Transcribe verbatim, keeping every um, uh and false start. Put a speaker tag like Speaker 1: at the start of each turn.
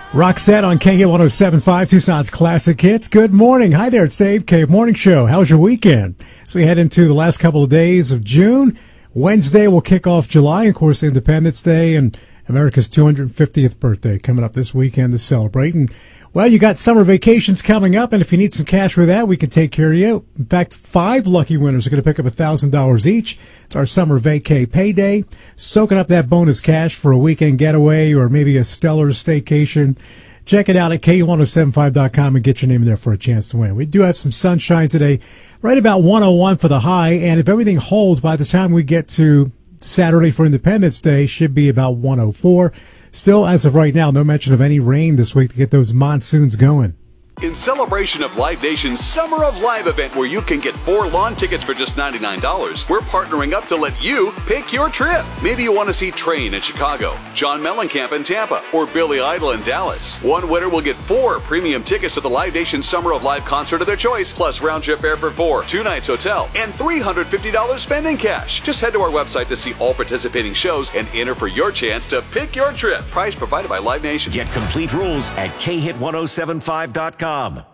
Speaker 1: Roxette on K one oh seven point five, Tucson's Classic Hits. Good morning. Hi there, it's Dave, Cave Morning Show. How was your weekend? As we head into the last couple of days of June, Wednesday will kick off July, of course, Independence Day and America's two hundred fiftieth birthday coming up this weekend to celebrate. And, well, you got summer vacations coming up, and if you need some cash for that, we can take care of you. In fact, five lucky winners are going to pick up one thousand dollars each. It's our summer vacay payday. Soaking up that bonus cash for a weekend getaway or maybe a stellar staycation. Check it out at K one oh seven five dot com and get your name in there for a chance to win. We do have some sunshine today, right about one oh one for the high, and if everything holds by the time we get to Saturday for Independence Day, should be about one oh four. Still, as of right now, no mention of any rain this week to get those monsoons going.
Speaker 2: In celebration of Live Nation's Summer of Live event, where you can get four lawn tickets for just ninety-nine dollars, we're partnering up to let you pick your trip. Maybe you want to see Train in Chicago, John Mellencamp in Tampa, or Billy Idol in Dallas. One winner will get four premium tickets to the Live Nation Summer of Live concert of their choice, plus round-trip air for four, two nights hotel, and three hundred fifty dollars spending cash. Just head to our website to see all participating shows and enter for your chance to pick your trip. Price provided by Live Nation.
Speaker 3: Get complete rules at K hit one oh seven five dot com.